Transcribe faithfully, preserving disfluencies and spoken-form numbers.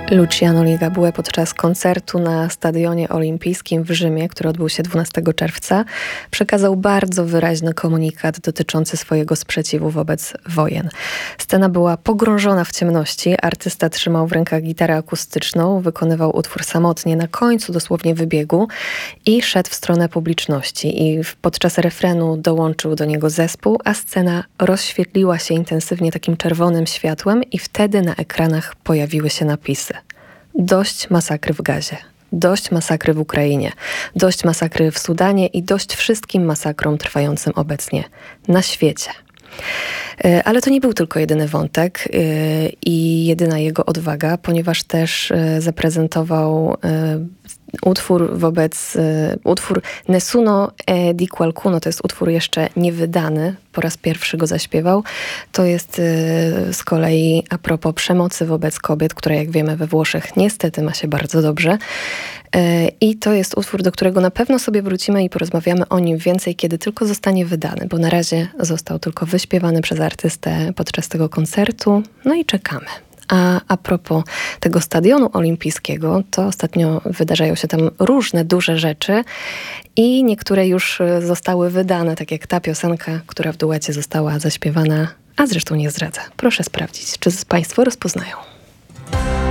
Luciano Ligabue podczas koncertu na Stadionie Olimpijskim w Rzymie, który odbył się dwunastego czerwca, przekazał bardzo wyraźny komunikat dotyczący swojego sprzeciwu wobec wojen. Scena była pogrążona w ciemności, artysta trzymał w rękach gitarę akustyczną, wykonywał utwór samotnie na końcu dosłownie wybiegu i szedł w stronę publiczności. I podczas refrenu dołączył do niego zespół, a scena rozświetliła się intensywnie takim czerwonym światłem i wtedy na ekranach pojawiły się napisy: dość masakry w Gazie, dość masakry w Ukrainie, dość masakry w Sudanie i dość wszystkim masakrom trwającym obecnie na świecie. Ale to nie był tylko jedyny wątek i jedyna jego odwaga, ponieważ też zaprezentował utwór wobec, utwór Nessuno e di qualcuno, to jest utwór jeszcze niewydany, po raz pierwszy go zaśpiewał. To jest z kolei a propos przemocy wobec kobiet, która, jak wiemy, we Włoszech niestety ma się bardzo dobrze. I to jest utwór, do którego na pewno sobie wrócimy i porozmawiamy o nim więcej, kiedy tylko zostanie wydany, bo na razie został tylko wyśpiewany przez artystę podczas tego koncertu. No i czekamy. A a propos tego Stadionu Olimpijskiego, to ostatnio wydarzają się tam różne duże rzeczy i niektóre już zostały wydane, tak jak ta piosenka, która w duecie została zaśpiewana, a zresztą nie zdradzę. Proszę sprawdzić, czy Państwo rozpoznają.